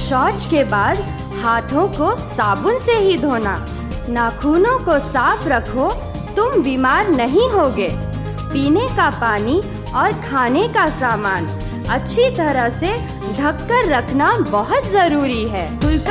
शौच के बाद हाथों को साबुन से ही धोना। नाखूनों को साफ रखो, तुम बीमार नहीं होगे। पीने का पानी और खाने का सामान अच्छी तरह से ढककर रखना बहुत जरूरी है।